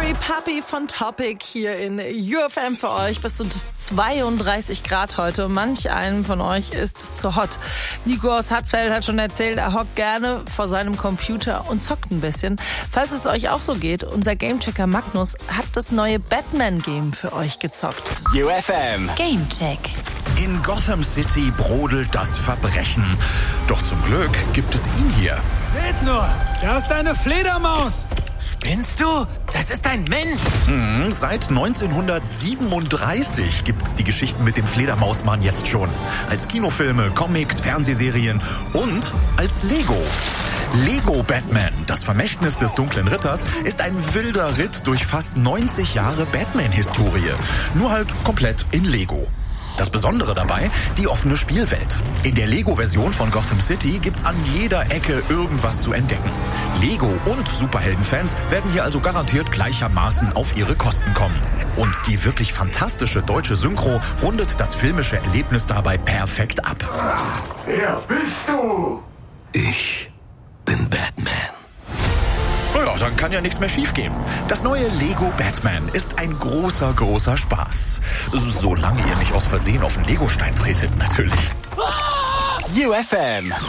Scary Puppy von Topic hier in UFM für euch. Bis zu 32 Grad heute. Manch einem von euch ist es zu hot. Nico aus Hatzfeld hat schon erzählt, er hockt gerne vor seinem Computer und zockt ein bisschen. Falls es euch auch so geht, unser Gamechecker Magnus hat das neue Batman-Game für euch gezockt. UFM Gamecheck. In Gotham City brodelt das Verbrechen. Doch zum Glück gibt es ihn hier. Seht nur, da ist eine Fledermaus. Spinnst du? Das ist ein Mensch. Seit 1937 gibt's die Geschichten mit dem Fledermausmann jetzt schon. Als Kinofilme, Comics, Fernsehserien und als Lego. Lego Batman, das Vermächtnis des dunklen Ritters, ist ein wilder Ritt durch fast 90 Jahre Batman-Historie. Nur halt komplett in Lego. Das Besondere dabei, die offene Spielwelt. In der Lego-Version von Gotham City gibt's an jeder Ecke irgendwas zu entdecken. Lego und Superheldenfans werden hier also garantiert gleichermaßen auf ihre Kosten kommen. Und die wirklich fantastische deutsche Synchro rundet das filmische Erlebnis dabei perfekt ab. Wer bist du? Ich bin Batman. Naja, dann kann ja nichts mehr schiefgehen. Das neue Lego Batman ist ein großer, großer Spaß. Solange ihr nicht aus Versehen auf einen Legostein tretet, natürlich. UFM